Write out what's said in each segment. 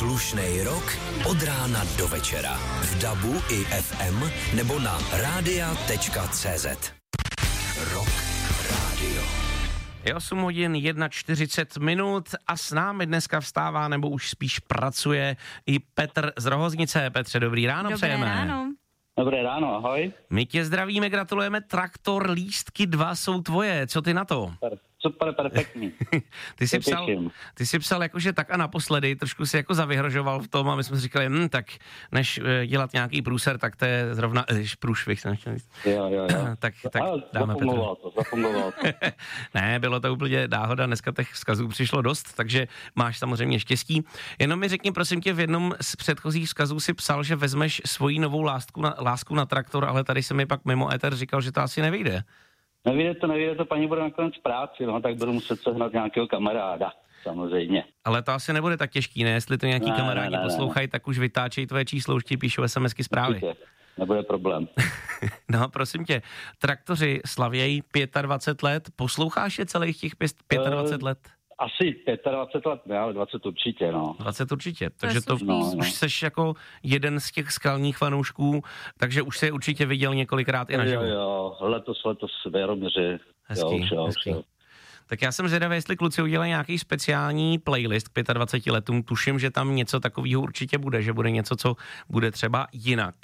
Slušnej rok od rána do večera. V DABu i FM nebo na radia.cz. Rock Radio. Je 8 hodin 41 a s námi dneska vstává nebo už spíš pracuje i Petr z Rohoznice. Petře, dobrý ráno přejeme. Dobré ráno. Dobré ráno, ahoj. My tě zdravíme, gratulujeme, traktor lístky 2 jsou tvoje, co ty na to? Super, perfektní. Ty jsi psal jakože tak a naposledy, trošku si jako zavyhrožoval v tom a my jsme si říkali, tak než dělat nějaký průser, tak to je zrovna, průšvih jsem nechtěl říct. Jo. tak dáme Zafungovalo to. Ne, bylo to úplně náhoda, dneska těch vzkazů přišlo dost, takže máš samozřejmě štěstí. Jenom mi řekni, prosím tě, v jednom z předchozích vzkazů si psal, že vezmeš svoji novou lásku na traktor, ale tady se mi pak mimo éter říkal, že to asi nevyjde. Nevyjde to, paní bude nakonec v práci, no, tak budu muset sehnat nějakého kamaráda, samozřejmě. Ale to asi nebude tak těžký, ne? Jestli to nějaký kamarádi poslouchají, tak už vytáčejí tvoje číslo, už ti píšou SMSky zprávy. Určitě. Nebude problém. No, prosím tě, traktoři slavějí 25 let, posloucháš je celých těch 25 let? Asi 25 let, ne, ale 20 určitě, no. 20 určitě, takže to už seš jako jeden z těch skalních fanoušků, takže už se určitě viděl několikrát i naživo. Jo, letos v Jaroměři. Hezký. Tak já jsem zvědavý, jestli kluci udělají nějaký speciální playlist k 25 letům, tuším, že tam něco takového určitě bude, že bude něco, co bude třeba jinak.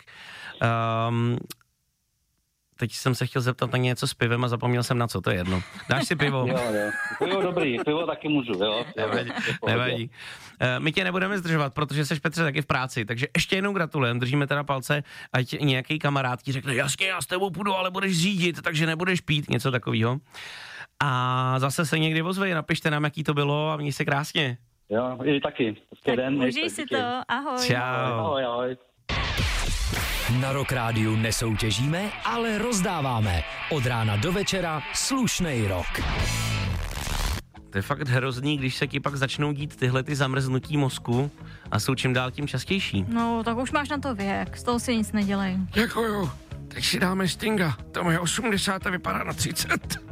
Teď jsem se chtěl zeptat na něco s pivem a zapomněl jsem na co, to je jedno. Dáš si pivo? Jo. Pivo dobrý, pivo taky můžu, jo. Nevadí. My tě nebudeme zdržovat, protože seš, Petře, taky v práci, takže ještě jednou gratulujem, držíme teda palce, ať nějaký kamarád ti řekne, jasně, já s tebou půjdu, ale budeš řídit, takže nebudeš pít, něco takového. A zase se někdy ozvej, napište nám, jaký to bylo a měj se krásně. Jo, i taky. Užij si to, ahoj. Čau. Ahoj. Na Rock Rádiu nesoutěžíme, ale rozdáváme. Od rána do večera slušnej rok. To je fakt hrozný, když se ti pak začnou dít tyhle ty zamrznutí mozku a jsou čím dál tím častější. No, tak už máš na to věk, z toho si nic nedělej. Děkuju, teď si dáme Stinga, to je 80 a vypadá na 30.